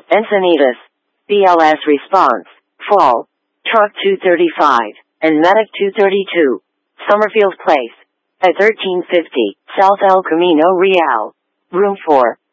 Encinitas, BLS Response, Fall, Truck 235, and Medic 232, Summerfield Place, at 1350, South El Camino Real, Room 4.